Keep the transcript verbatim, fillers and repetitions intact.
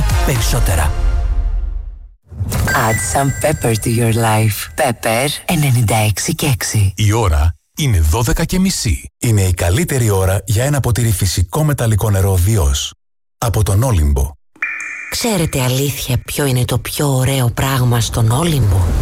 Περισσότερα. Add some pepper to your life. Pepper ενενήντα έξι και έξι. Η ώρα είναι δώδεκα και μισή. Είναι η καλύτερη ώρα για ένα ποτήρι φυσικό μεταλλικό νερό Διός. Από τον Όλυμπο. Ξέρετε αλήθεια ποιο είναι το πιο ωραίο πράγμα στον Όλυμπο?